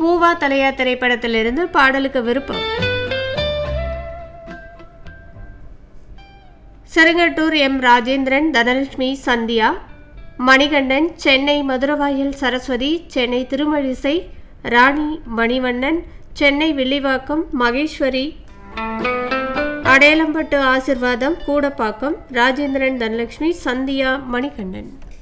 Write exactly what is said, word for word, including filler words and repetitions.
பூவா தலையா திரைப்படத்திலிருந்து பாடலுக்கு விருப்பம். செருங்கட்டூர் எம் ராஜேந்திரன், தனலட்சுமி, சந்தியா, மணிகண்டன், சென்னை மதுரவாயல் சரஸ்வதி, சென்னை திருமழிசை, ராணி மணிவண்ணன், சென்னை வில்லிவாக்கம் மகேஸ்வரி, அடையலம்பட்டு ஆசிர்வாதம், கூடப்பாக்கம், ராஜேந்திரன், தனலட்சுமி, சந்தியா, மணிகண்டன்.